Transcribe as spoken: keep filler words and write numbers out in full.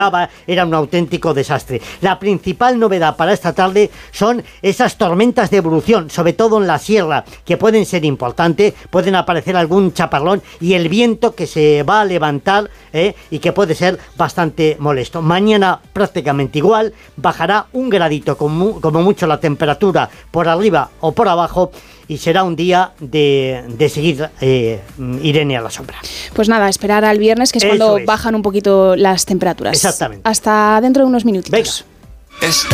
era un auténtico desastre. La principal novedad para esta tarde son esas tormentas de evolución, sobre todo en la sierra, que pueden ser importantes, pueden aparecer algún chaparrón y el viento que se va a levantar eh, y que puede ser bastante molesto. Mañana prácticamente igual, bajará un gradito como, como mucho la temperatura por arriba o por abajo, y será un día de, de seguir eh, Irene a la sombra. Pues nada, esperar al viernes, que es Eso cuando es. bajan un poquito las temperaturas. Exactamente. Hasta dentro de unos minutitos. Venga.